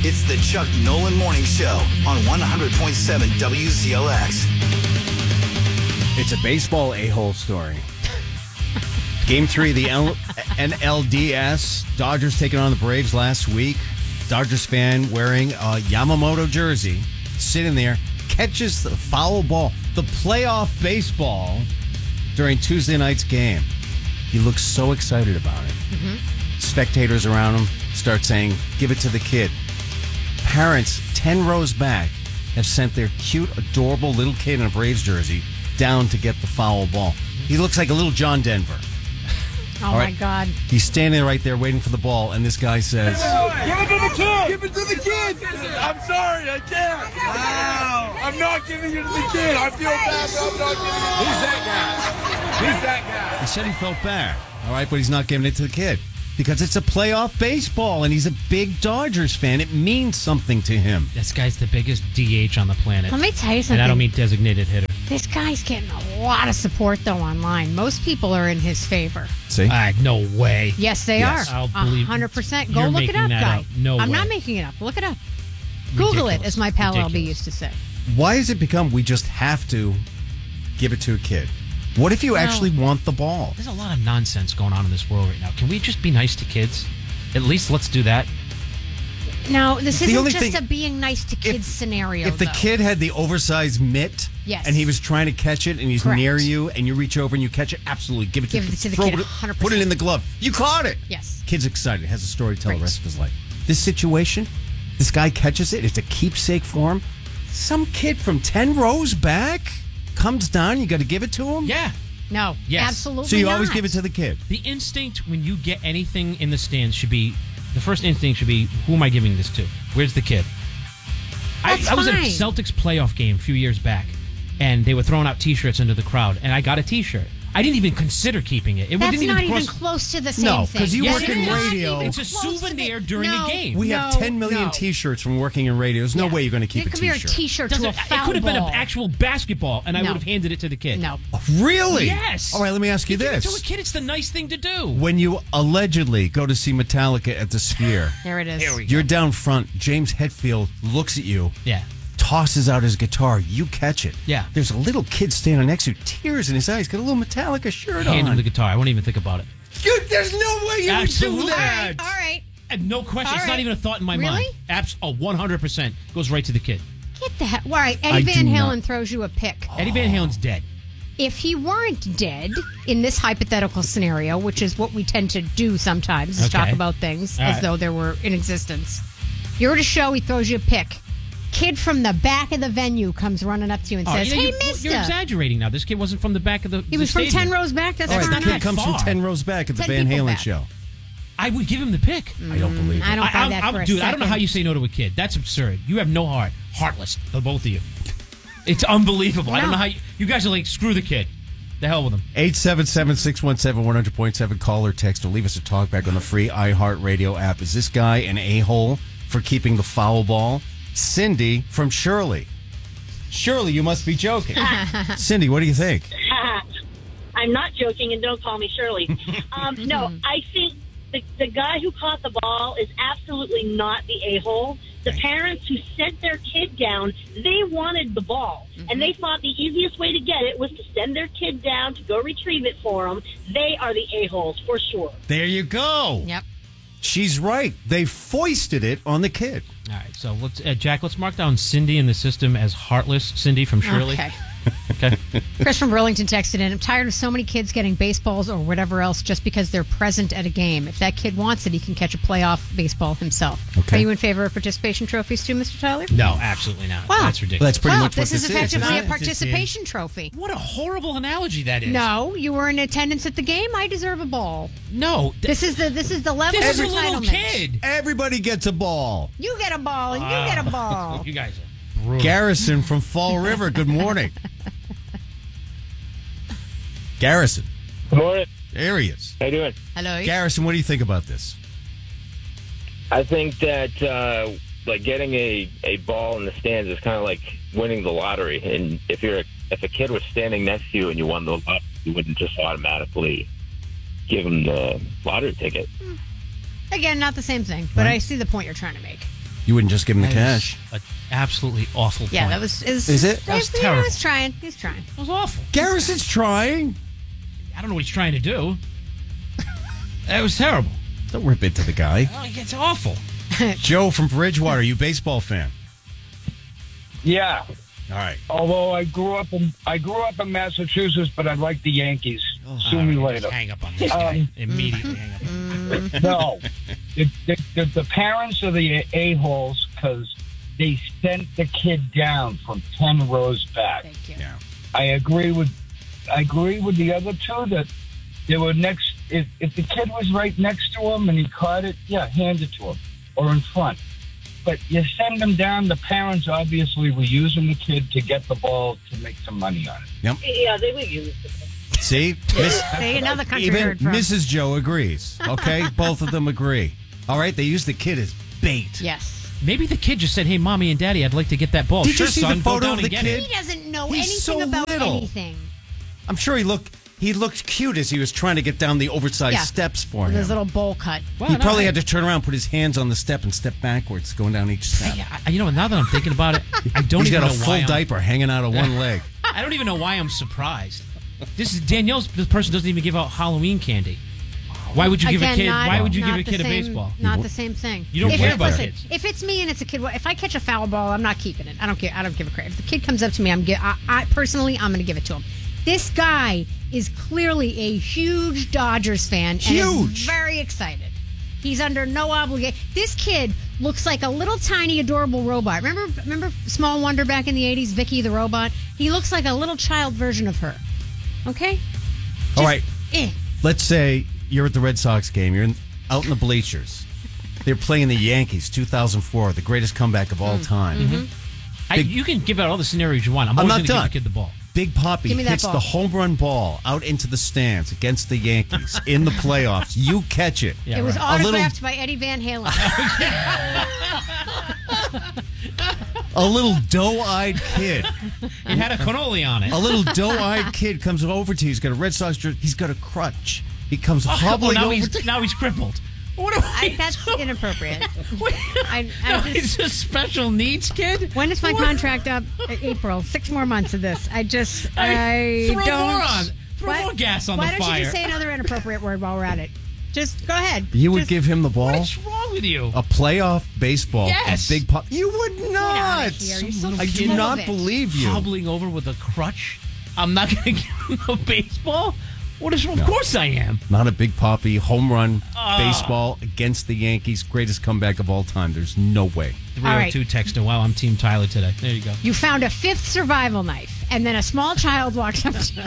It's the Chuck Nolan Morning Show on 100.7 WZLX. It's a baseball a-hole story. Game 3 of the NLDS. Dodgers taking on the Braves last week. Dodgers fan wearing a Yamamoto jersey, sitting there, catches the foul ball, the playoff baseball, during Tuesday night's game. He looks so excited about it. Mm-hmm. Spectators around him start saying, give it to the kid. Parents 10 rows back have sent their cute, adorable little kid in a Braves jersey down to get the foul ball. He looks like a little John Denver. Oh, my God. He's standing right there waiting for the ball, and this guy says, give it to the kid! Give it to the kid! I'm sorry, I can't. Wow. I'm not giving it to the kid. I feel bad, but I'm not giving it. Who's that guy? Who's that guy? He said he felt bad, all right, but he's not giving it to the kid because it's a playoff baseball, and he's a big Dodgers fan. It means something to him. This guy's the biggest DH on the planet. Let me tell you something. And I don't mean designated hitter. This guy's getting a lot of support, though, online. Most people are in his favor. See? No way. Yes, they are. I'll believe 100%. Go you're look it making up, that guy. up. No I'm way. not making it up. Look it up. Google it, as my pal Ridiculous. LB used to say. Why has it become we just have to give it to a kid? What if you actually want the ball? There's a lot of nonsense going on in this world right now. Can we just be nice to kids? At least let's do that. No, this The isn't only just thing- a being nice to kids scenario, If the though. kid had the oversized mitt, Yes. and he was trying to catch it, and he's Correct. near you, and you reach over and you catch it, absolutely give it Give it to the throw kid, it- 100%. Put it in the glove. You caught it. Yes. Kid's excited. Has a story to tell Right. the rest of his life. This situation, this guy catches it. It's a keepsake for him. Some kid from 10 rows back comes down. You got to give it to him. Yeah. No, Yes. absolutely So you not. always give it to the kid. The instinct when you get anything in the stands should be, the first instinct should be, who am I giving this to? Where's the kid? That's I was at a fine. Celtics playoff game a few years back, and they were throwing out T-shirts into the crowd, and I got a T-shirt. I didn't even consider keeping it. It That's didn't not even even cross. close to the same No, thing. 'cause you Yes, work it in is. radio. It's a Close to souvenir the- during No. the game. We have 10 million no. T-shirts from working in radio. There's no way you're going to keep You a could wear a T-shirt. T-shirt to a Doesn't- foul it could have been an ball. actual basketball, and I No. would have handed it to the kid. No. Really? Yes. All right, let me ask you Give it this. to a kid, it's the nice thing to do. When you allegedly go to see Metallica at the Sphere, There it is. Here we go. you're down front. James Hetfield looks at you, Yeah. tosses out his guitar. You catch it. Yeah. There's a little kid standing next to you, tears in his eyes, got a little Metallica shirt Hand him on. the guitar. I won't even think about it. There's no way you Absolutely. would do that. All right. And no question. All It's not right. even a thought in my Really? mind. 100% goes right to the kid. Get the heck. All right. I Eddie do Van Halen not. throws you a pick. Eddie Van Halen's dead. If he weren't dead in this hypothetical scenario, which is what we tend to do sometimes, is Okay. talk about things All as right. though they were in existence. You're at a show, he throws you a pick. Kid from the back of the venue comes running up to you and says, "Hey, you're mister." exaggerating now. This kid wasn't from the back of the He was from 10 rows back. That's All right, fine. the kid comes from far. 10 rows back at the 10 Van people Halen back. show. I would give him the pick. I don't believe it. I don't buy that for a dude, second. I don't know how you say no to a kid. That's absurd. You have no heart. Heartless, the both of you. It's unbelievable. I don't know how you guys are like, screw the kid. The hell with him. 877-617-100.7. Call or text or leave us a talk back on the free iHeartRadio app. Is this guy an a-hole for keeping the foul ball? Cindy from Shirley. Shirley, you must be joking. Cindy, what do you think? I'm not joking, and don't call me Shirley. No, I think the guy who caught the ball is absolutely not the a-hole. The parents who sent their kid down, they wanted the ball, and they thought the easiest way to get it was to send their kid down to go retrieve it for them. They are the a-holes, for sure. There you go. Yep. She's right. They foisted it on the kid. All right, so let's Jack. Let's mark down Cindy in the system as heartless. Cindy from Shirley. Okay. Okay. Chris from Burlington texted in, "I'm tired of so many kids getting baseballs or whatever else just because they're present at a game. If that kid wants it, he can catch a playoff baseball himself." Okay. Are you in favor of participation trophies too, Mr. Tyler? No, absolutely not. Wow. That's ridiculous. Well, that's pretty Well, much what this is isn't effectively it? a participation trophy. What a horrible analogy that is. No, you were in attendance at the game. I deserve a ball. No. This is the level This is of a little entitlement. kid. Everybody gets a ball. You get a ball, and you get a ball. You guys are brutal. Garrison from Fall River, good morning. Garrison. Good morning. There he is. How you doing? Hello. Garrison, what do you think about this? I think that like getting a ball in the stands is kind of like winning the lottery. And if a kid was standing next to you and you won the lottery, you wouldn't just automatically give him the lottery ticket. Again, not the same thing, but I see the point you're trying to make. You wouldn't just give him the cash. An absolutely awful Yeah, point. that was. Is it? That was He terrible. was trying. He's trying. That was awful. Garrison's trying. I don't know what he's trying to do. That was terrible. Don't rip into the guy. Oh, it's awful. Joe from Bridgewater, you baseball fan? Yeah. All right. Although I grew up in Massachusetts, but I like the Yankees. Sue me later. Just hang up on this guy. Immediately hang up on him. No, the parents are the a-holes because they sent the kid down from 10 rows back. Thank you. Yeah. I agree with the other two that they were next. If the kid was right next to him and he caught it, yeah, hand it to him or in front. But you send them down. The parents obviously were using the kid to get the ball to make some money on it. Yep. Yeah, they would use it. See? See, another country Even heard from. Mrs. Joe agrees. Okay? Both of them agree. All right? They use the kid as bait. Yes. Maybe the kid just said, "Hey, Mommy and Daddy, I'd like to get that ball." Did Sure, you see son, the go photo down of and the get kid? it. He doesn't know He's anything so about little. anything. I'm sure he looked cute as he was trying to get down the oversized Yeah. steps for With him. his little bowl cut. Well, He no, probably I- had to turn around, put his hands on the step, and step backwards, going down each step. Yeah, you know, now that I'm thinking about it, I don't He's even got know a why full I'm- diaper hanging out of one leg. I don't even know why I'm surprised. This is Danielle's. This person doesn't even give out Halloween candy. Why would you give Again, a kid? not- Why would you give not a the kid a same- baseball? Not the same thing. You don't If care it- about listen, kids. If it's me and it's a kid, if I catch a foul ball, I'm not keeping it. I don't care. I don't give a crap. If the kid comes up to me, I personally, I'm going to give it to him. This guy is clearly a huge Dodgers fan and Huge. is very excited. He's under no obligation. This kid looks like a little tiny adorable robot. Remember Small Wonder back in the 80s, Vicky the robot? He looks like a little child version of her. Okay? All right. Eh. Let's say you're at the Red Sox game. You're out in the bleachers. They're playing the Yankees, 2004, the greatest comeback of all time. Mm-hmm. You can give out all the scenarios you want. I'm I'm always not going to give done. the kid the ball. Big Poppy Give me that hits ball. the home run ball out into the stands against the Yankees in the playoffs. You catch it. Yeah, It was right. autographed by Eddie Van Halen. A little doe-eyed kid. It had a cannoli on it. A little doe-eyed kid comes over to you. He's got a Red Sox jersey. He's got a crutch. He comes hobbling now over. now he's crippled. What do That's inappropriate. I He's a special needs kid. When is my contract up? April. 6 more months of this. I Throw don't. more on. Throw more gas on why the don't fire. you just say another inappropriate word while we're at it? Just go ahead. You would Just- give him the ball? What is wrong with you? A playoff baseball. Yes. A Big Pop. You would not. outta here. You're so I do full not of it. believe you. Hobbling over with a crutch. I'm not going to give him a baseball. What is? Of course I am. Not a Big Poppy home run baseball against the Yankees. Greatest comeback of all time. There's no way. 302 texter. Wow, I'm Team Tyler today. There you go. You found a 5th survival knife, and then a small child walks up to you.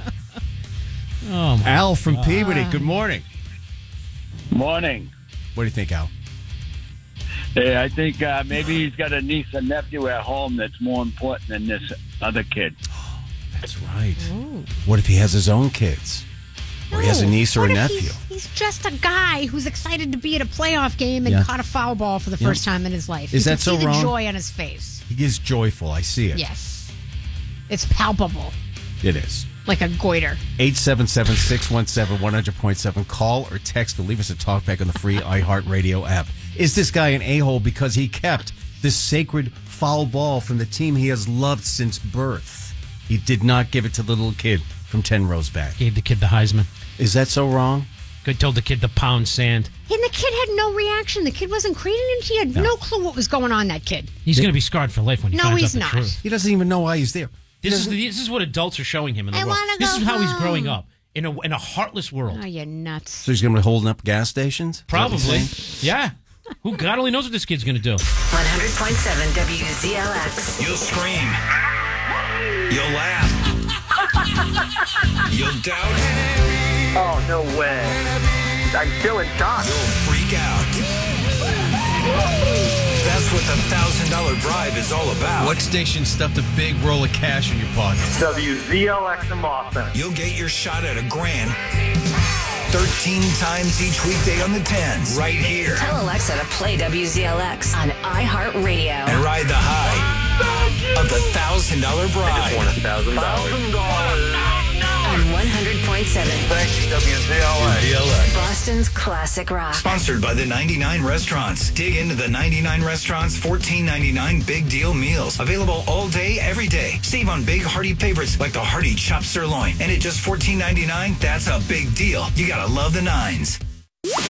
Oh my. Al from Peabody. Good morning. Morning. What do you think, Al? Hey, I think maybe he's got a niece and nephew at home that's more important than this other kid. That's right. What if he has his own kids? Or he has a niece or What a if nephew? He's just a guy who's excited to be at a playoff game and Yeah. caught a foul ball for the first time in his life. Is you that can so see wrong? the joy on his face. He is joyful. I see it. Yes. It's palpable. It is. Like a goiter. 877-617-100.7. Call or text or leave us a talkback on the free iHeartRadio app. Is this guy an a-hole because he kept this sacred foul ball from the team he has loved since birth? He did not give it to the little kid from 10 rows back. Gave the kid the Heisman. Is that so wrong? Good. Told the kid to pound sand. And the kid had no reaction. The kid wasn't crazy, and he had no clue what was going on, that kid. He's going to be scarred for life when he No, finds he's out the not. truth. He doesn't even know why he's there. This is what adults are showing him in the I world. wanna This go is how he's home. growing up in a heartless world. Oh, you nuts. So he's going to be holding up gas stations? Is that what you're Probably. saying? Yeah. Who God only knows what this kid's going to do. 100.7 WZLX. You'll scream. You'll laugh. You'll doubt. Oh, no way. I'm still in shock. You'll freak out. That's what the $1,000 bribe is all about. What station stuffed a big roll of cash in your pocket? WZLX in Boston. You'll get your shot at $1,000 13 times each weekday on the 10s, right here. Tell Alexa to play WZLX on iHeartRadio. And ride the high of the $1,000 bribe. $1,000. on 100.7. Thanks, WZLA. Boston's classic rock. Sponsored by the 99 Restaurants. Dig into the 99 Restaurants $14.99 Big Deal meals. Available all day, every day. Save on big hearty favorites like the hearty chopped sirloin. And at just $14.99, that's a big deal. You gotta love the nines.